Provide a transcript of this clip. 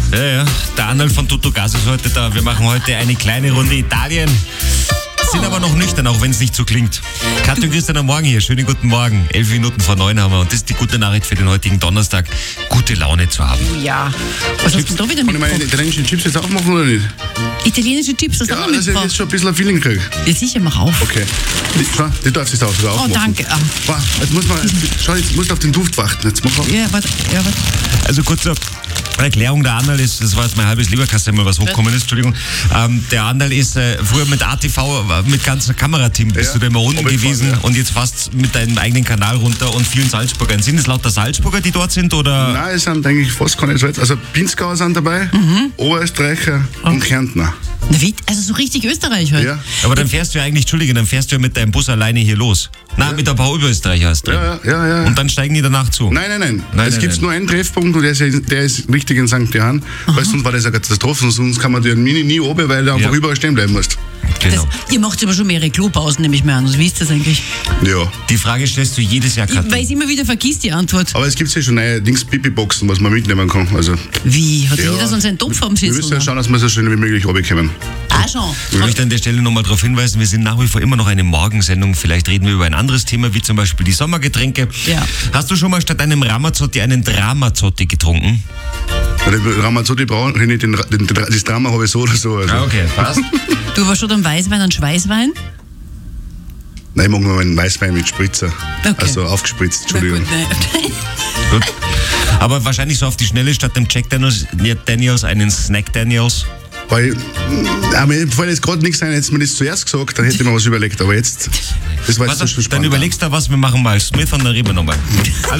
Ja. Der Arnold von Tuttogas ist heute da. Wir machen heute eine kleine Runde Italien. Sind aber noch nüchtern, auch wenn es nicht so klingt. Katja und Christian am Morgen hier. Schönen guten Morgen. 11 Minuten vor 9 haben wir. Und das ist die gute Nachricht für den heutigen Donnerstag. Gute Laune zu haben. Ja. Was hast du da wieder Kann ich meine mitgebracht? italienischen Chips jetzt aufmachen oder nicht? Italienische Chips, das Ja, haben wir dass ich jetzt mitgebracht. schon ein bisschen ein Feeling kriege. Ja, sicher, mach auf. Okay. Schau, die darfst du jetzt auch sogar Oh, aufmachen. danke. Ah. Boah, jetzt muss man, schau, jetzt musst du auf den Duft warten. Jetzt mach auf. Ja, warte. Also kurze Erklärung, der Anderl ist, das war jetzt mein halbes Leberkasten, was hochgekommen ist, Entschuldigung. Der Anderl ist früher mit ATV, mit ganzem Kamerateam bist du da immer unten gewesen und jetzt fast mit deinem eigenen Kanal runter und vielen Salzburgern. Sind es lauter Salzburger, die dort sind, oder? Nein, es sind eigentlich fast keine Schweizer. Also Pinzgauer sind dabei, Oberösterreicher und Kärntner. Na, wie? Also so richtig Österreich halt. Ja. Aber dann fährst du ja eigentlich, Entschuldige, dann fährst du ja mit deinem Bus alleine hier los. Na, mit ein paar Oberösterreicher hast du drin. Ja. Und dann steigen die danach zu. Nein. Es gibt nur einen Treffpunkt und der ist richtig in St. Johann, weil sonst war das eine Katastrophe, sonst kann man dir nie oben, weil du einfach überall stehen bleiben musst. Genau. Ihr macht aber schon mehrere Klopausen, nehme ich mir an. Also, wie ist das eigentlich? Ja. Die Frage stellst du jedes Jahr, Katja. Weil ich immer wieder vergisst die Antwort. Aber es gibt ja schon neue Pipi-Boxen, was man mitnehmen kann. Also, Wie? Hat jeder so einen Topf am wir Sitz? müssen ja schauen, dass wir so schnell wie möglich runterkommen. Ah, schon. Ich möchte an der Stelle nochmal darauf hinweisen, wir sind nach wie vor immer noch eine Morgensendung. Vielleicht reden wir über ein anderes Thema, wie zum Beispiel die Sommergetränke. Ja. Hast du schon mal statt einem Ramazzotti einen Dramazzotti getrunken? Den Ramazzotti brauche ich nicht, das Drama habe ich so oder so. Also. Okay, passt. Du aber schon am Weißwein und Schweißwein? Nein, ich mag nur einen Weißwein mit Spritzer. Okay. Also aufgespritzt, Entschuldigung. Na gut, Gut. Aber wahrscheinlich so auf die Schnelle statt dem Jack Daniels einen Snack Daniels. Weil, mir fällt jetzt gerade nichts ein, hätte mir das zuerst gesagt, dann hätte ich mir was überlegt. Aber jetzt, das war jetzt Was, schon dann spannend. überlegst du was, wir machen mal Smith und dann reden wir nochmal.